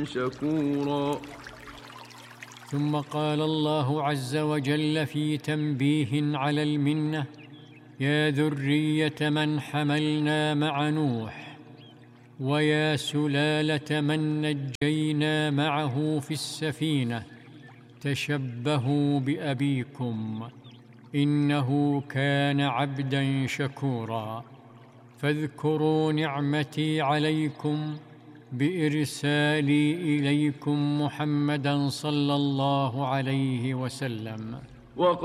شكورا. ثم قال الله عز وجل في تنبيه على المنة: يا ذرية من حملنا مع نوح، ويا سلالة من نجينا معه في السفينة، تشبهوا بأبيكم إنه كان عبدا شكورا. فاذكروا نعمتي عليكم بإرسالي إليكم محمدا صلى الله عليه وسلم.